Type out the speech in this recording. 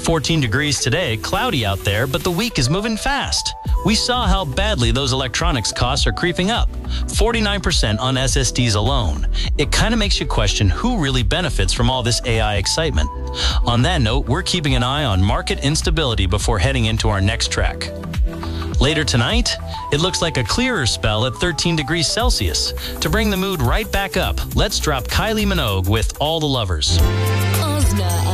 14 degrees today, cloudy out there, but the week is moving fast. We saw how badly those electronics costs are creeping up, 49% on SSDs alone. It kind of makes you question who really benefits from all this AI excitement. On that note, we're keeping an eye on market instability before heading into our next track. Later tonight, it looks like a clearer spell at 13 degrees Celsius. To bring the mood right back up, let's drop Kylie Minogue with All the Lovers. Ozna